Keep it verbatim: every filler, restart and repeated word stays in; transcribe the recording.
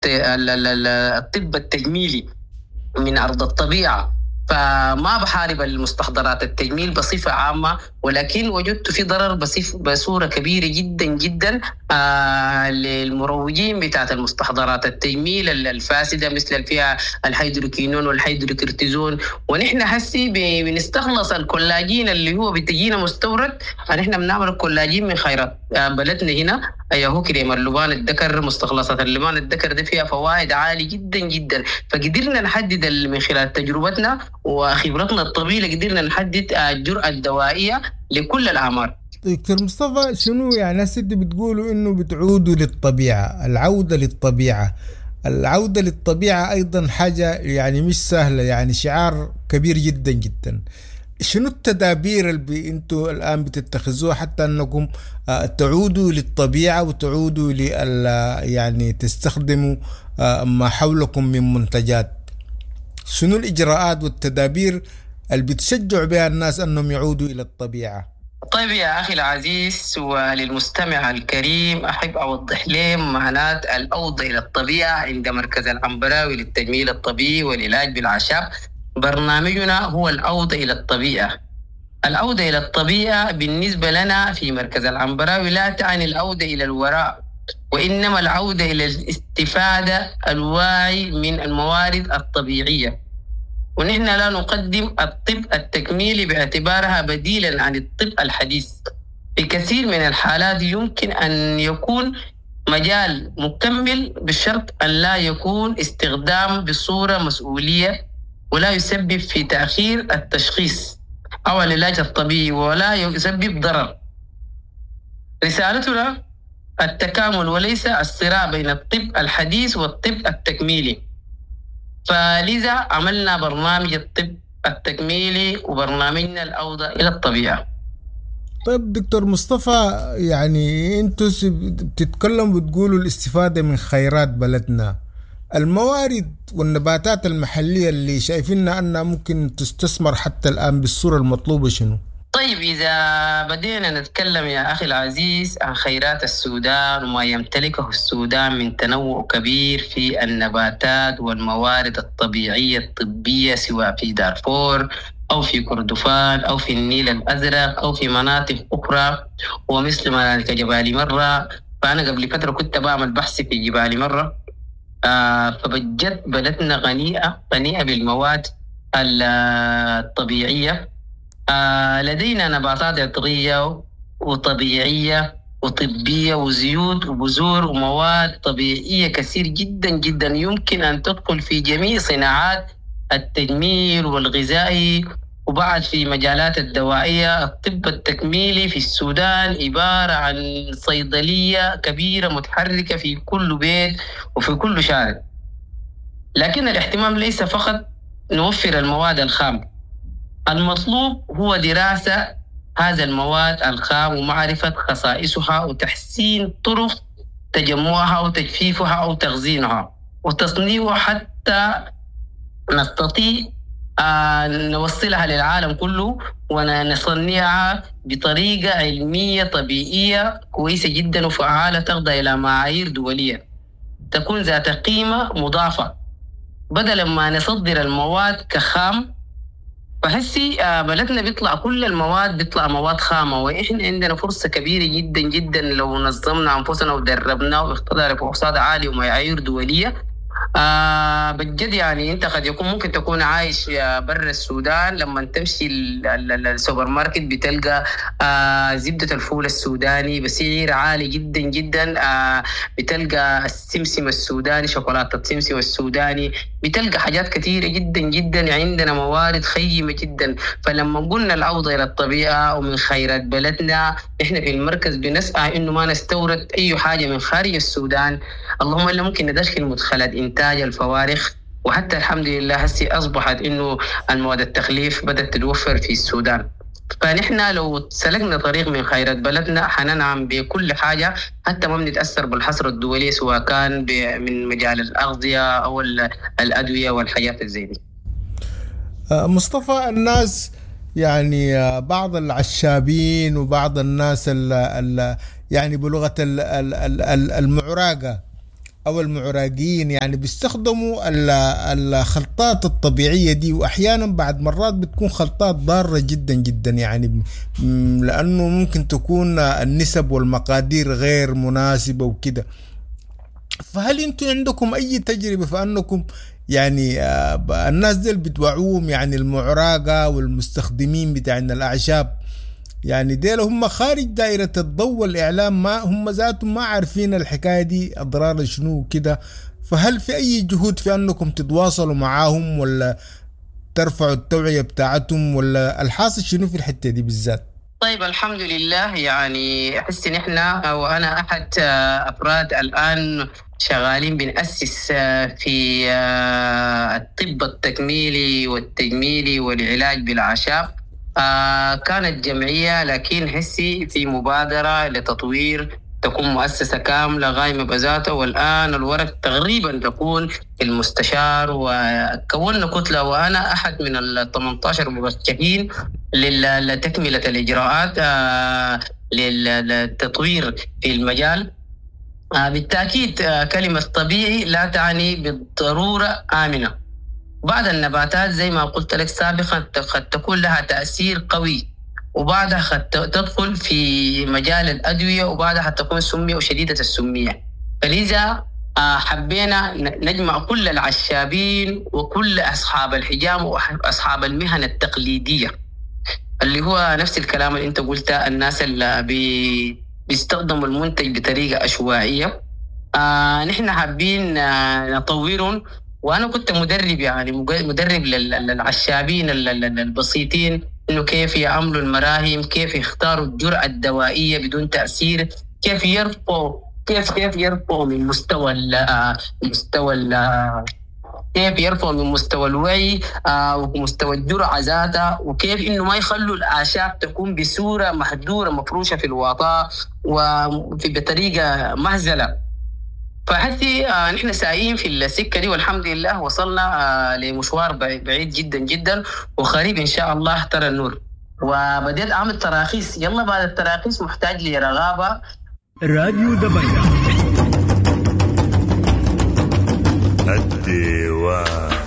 الطب التجميلي من أرض الطبيعة. فما بحارب المستحضرات التجميل بصفة عامة، ولكن وجدت في ضرر بصورة كبيرة جدا جدا آه للمروجين بتاعت المستحضرات التجميل الفاسدة، مثل اللي فيها الهيدروكينون والهيدروكورتيزون. ونحن حسي بنستخلص الكولاجين اللي هو بتجينا مستورد، نحن بنعمل الكولاجين من خيرات آه بلدنا هنا. أيه كريم اللبان الذكر، مستخلصات اللبان الذكر دي فيها فوائد عالية جدا جدا. فقدرنا نحدد من خلال تجربتنا وخبرتنا الطويلة، قدرنا نحدد الجرعة الدوائية لكل الأعمار. دكتور مصطفى، شنو يعني ناس اللي بتقولوا إنه بتعودوا للطبيعة، العودة للطبيعة العودة للطبيعة أيضا حاجة يعني مش سهلة، يعني شعار كبير جدا جدا. شنو التدابير اللي انتم الآن بتتخذوها حتى أنكم تعودوا للطبيعة وتعودوا لل يعني تستخدموا ما حولكم من منتجات؟ شنو الإجراءات والتدابير اللي بتشجعوا بها الناس أنهم يعودوا إلى الطبيعة؟ طيب يا أخي العزيز وللمستمع الكريم، أحب أوضح لهم معنات العودة إلى الطبيعة عند مركز العنبراوي للتجميل الطبيعي والعلاج بالأعشاب. برنامجنا هو العودة إلى الطبيعة. العودة إلى الطبيعة بالنسبة لنا في مركز العنبراوي لا تعني العودة إلى الوراء، وإنما العودة إلى الاستفادة الواعي من الموارد الطبيعية. ونحن لا نقدم الطب التكميلي باعتبارها بديلا عن الطب الحديث. في كثير من الحالات يمكن أن يكون مجال مكمل بشرط أن لا يكون استخدام بصورة مسؤولية، ولا يسبب في تأخير التشخيص أو العلاج الطبيعي، ولا يسبب ضرر. رسالتنا التكامل وليس الصراع بين الطب الحديث والطب التكميلي. فلذا عملنا برنامج الطب التكميلي وبرنامجنا العودة إلى الطبيعة. طيب دكتور مصطفى، يعني انتوا بتتكلموا بتقولوا الاستفادة من خيرات بلدنا، الموارد والنباتات المحلية اللي شايفينها أنها ممكن تستثمر حتى الآن بالصورة المطلوبة شنو؟ طيب إذا بدينا نتكلم يا أخي العزيز عن خيرات السودان وما يمتلكه السودان من تنوع كبير في النباتات والموارد الطبيعية الطبية، سواء في دارفور أو في كردفان أو في النيل الأزرق أو في مناطق أخرى ومثل مناطق جبال مرة. فأنا قبل فترة كنت بعمل بحث في جبال مرة، آه فبجد بلدنا غنية غنية بالمواد الطبيعية. آه لدينا نباتات عطرية وطبيعية وطبية وزيوت وبذور ومواد طبيعية كثير جدا جدا يمكن أن تدخل في جميع صناعات التجميل والغذائي، وبعد في مجالات الدوائية. الطب التكميلي في السودان عبارة عن صيدلية كبيرة متحركة في كل بيت وفي كل شارع. لكن الاهتمام ليس فقط نوفر المواد الخام، المطلوب هو دراسة هذا المواد الخام ومعرفة خصائصها وتحسين طرق تجمعها وتجفيفها أو تخزينها وتصنيعها حتى نستطيع أن نوصلها للعالم كله ونصنعها بطريقة علمية طبيعية كويسة جدا وفعالة تخضع إلى معايير دولية، تكون ذات قيمة مضافة، بدل ما نصدر المواد كخام. فحسي بلدنا بيطلع كل المواد بيطلع مواد خامة، وإحنا عندنا فرصة كبيرة جدا جدا لو نظمنا أنفسنا ودربنا واختضنا بأقتصاد عالي ومعايير دولية. آه بجد يعني انت قد يكون ممكن تكون عايش برا السودان، لما تمشي السوبر ماركت بتلقى آه زبدة الفول السوداني بسعر عالي جدا جدا، آه بتلقى السمسم السوداني، شوكولاتة السمسم السوداني، بتلقى حاجات كثيرة جدا جدا. عندنا موارد خيمة جدا. فلما قلنا العودة إلى الطبيعة ومن خيرات بلدنا، إحنا في المركز بنسعى إنه ما نستورد أي حاجة من خارج السودان، اللهم إلا ممكن ندخل مدخلات إنتاج الفوارخ. وحتى الحمد لله هسي أصبحت إنه المواد التخليف بدأت تتوفر في السودان. فنحن لو سلكنا طريق من خيرات بلدنا حننعم بكل حاجة، حتى ما بنتأثر بالحصر الدولي سواء كان من مجال الأغذية أو الأدوية والحاجات الزي دي. مصطفى، الناس يعني بعض العشابين وبعض الناس ال ال يعني بلغة المعراقة أو المعراقيين يعني بيستخدموا الخلطات الطبيعية دي، وأحيانا بعد مرات بتكون خلطات ضارة جدا جدا يعني لأنه ممكن تكون النسب والمقادير غير مناسبة وكده. فهل انتم عندكم أي تجربة في أنكم يعني الناس دي بتوعوهم يعني المعراقة والمستخدمين بتاعنا الأعشاب يعني ديل هم خارج دائرة الضوء والإعلام، ما هم ذاتهم ما عارفين الحكاية دي أضرار شنو كده؟ فهل في أي جهود في أنكم تتواصلوا معاهم ولا ترفعوا التوعية بتاعتهم، ولا الحاصل شنو في الحتة دي بالذات؟ طيب الحمد لله، يعني أحس إن إحنا وأنا أحد أفراد الآن شغالين بنأسس في الطب التكميلي والتجميلي والعلاج بالأعشاب. كانت جمعية لكن حسي في مبادرة لتطوير تكون مؤسسة كاملة قائمة بذاتها، والآن الورق تقريبا تكون المستشار، وكوننا كتلة وأنا أحد من ال ثمانية عشر مرشحين لتكملة الإجراءات للتطوير في المجال. بالتأكيد كلمة طبيعي لا تعني بالضرورة آمنة. بعض النباتات زي ما قلت لك سابقا قد تكون لها تأثير قوي، وبعدها قد تدخل في مجال الأدوية، وبعدها تكون سمية وشديدة السمية. فلذا حبينا نجمع كل العشابين وكل أصحاب الحجام وأصحاب المهن التقليدية، اللي هو نفس الكلام اللي أنت قلته، الناس اللي بي بيستخدموا المنتج بطريقة عشوائية. آه نحن حابين آه نطورهم، وأنا كنت مدرب يعني مدرب للعشابين البسيطين إنه كيف يعملوا المراهم، كيف يختاروا الجرعة الدوائية بدون تأثير، كيف يرفعوا كيف كيف يرفعوا من مستوى ال مستوى ال كيف يرفعوا من مستوى الوعي آه ومستوى الجرعة ذاتها، وكيف إنه ما يخلوا الأعشاب تكون بصورة محدورة مفروشة في الوطاء وفي بطريقة مهزلة. فحسي آه نحن سايين في السكة دي، والحمد لله وصلنا آه لمشوار بعيد جدا جدا، وقريب إن شاء الله ترى النور. وبديت أعمل تراخيص، يلا بعد التراخيص محتاج لرغابة. راديو دبي الديوان.